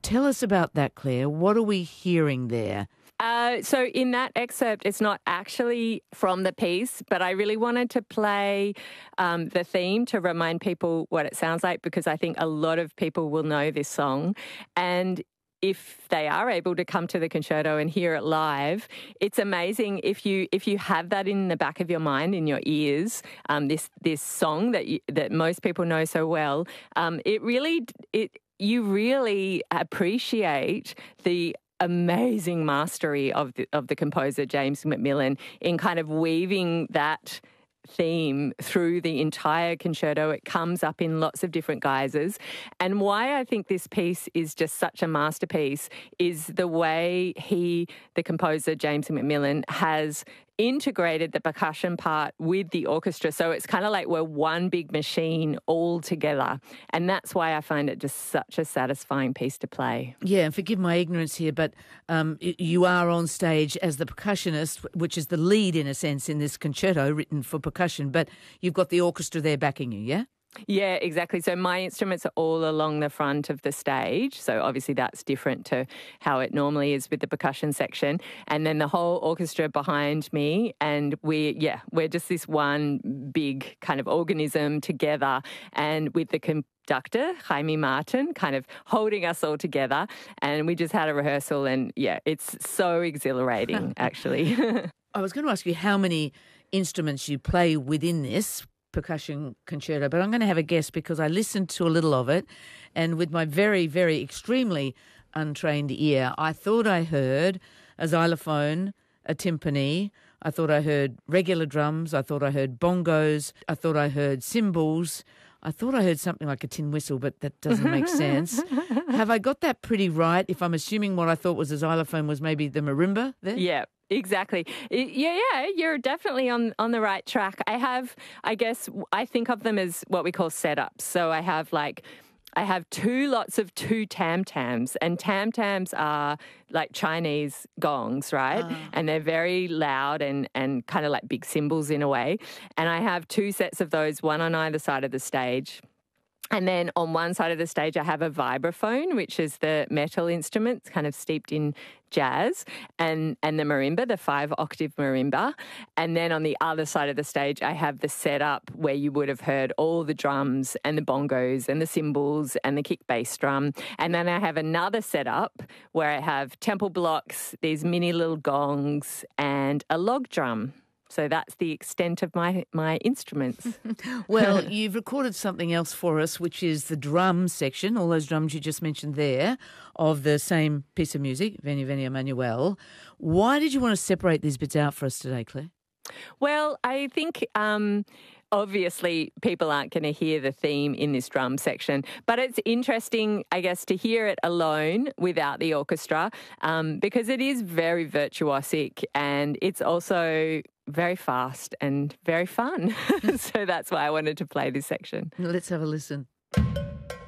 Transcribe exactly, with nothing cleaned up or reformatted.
tell us about that, Claire. What are we hearing there? Uh, so in that excerpt, it's not actually from the piece, but I really wanted to play um, the theme to remind people what it sounds like, because I think a lot of people will know this song. And if they are able to come to the concerto and hear it live, it's amazing if you if you have that in the back of your mind, in your ears, um, this this song that you, that most people know so well. Um, it really it you really appreciate the amazing mastery of the, of the composer James Macmillan in kind of weaving that theme through the entire concerto. It comes up in lots of different guises. And why I think this piece is just such a masterpiece is the way he, the composer James Macmillan, has integrated the percussion part with the orchestra. So it's kind of like we're one big machine all together. And that's why I find it just such a satisfying piece to play. Yeah, and forgive my ignorance here, but um, you are on stage as the percussionist, which is the lead, in a sense, in this concerto written for percussion, but you've got the orchestra there backing you, yeah? Yeah, exactly. So my instruments are all along the front of the stage. So obviously that's different to how it normally is with the percussion section. And then the whole orchestra behind me. And we, yeah, we're just this one big kind of organism together. And with the conductor, Jaime Martin, kind of holding us all together. And we just had a rehearsal and, yeah, it's so exhilarating, actually. I was going to ask you how many instruments you play within this percussion concerto, but I'm going to have a guess because I listened to a little of it, and with my very, very extremely untrained ear, I thought I heard a xylophone, a timpani, I thought I heard regular drums, I thought I heard bongos, I thought I heard cymbals, I thought I heard something like a tin whistle, but that doesn't make sense. Have I got that pretty right? If I'm assuming what I thought was a xylophone was maybe the marimba there? Yeah. Exactly. Yeah, yeah, you're definitely on, on the right track. I have, I guess, I think of them as what we call setups. So I have like, I have two lots of two tam-tams, and tam-tams are like Chinese gongs, right? Oh. And they're very loud and, and kind of like big cymbals in a way. And I have two sets of those, one on either side of the stage. And then on one side of the stage, I have a vibraphone, which is the metal instrument, kind of steeped in jazz, and, and the marimba, the five-octave marimba. And then on the other side of the stage, I have the setup where you would have heard all the drums and the bongos and the cymbals and the kick bass drum. And then I have another setup where I have temple blocks, these mini little gongs, and a log drum. So that's the extent of my, my instruments. Well, you've recorded something else for us, which is the drum section, all those drums you just mentioned there, of the same piece of music, Veni Veni Emmanuel. Why did you want to separate these bits out for us today, Claire? Well, I think um, obviously people aren't going to hear the theme in this drum section, but it's interesting, I guess, to hear it alone without the orchestra um, because it is very virtuosic and it's also very fast and very fun. So that's why I wanted to play this section. Let's have a listen.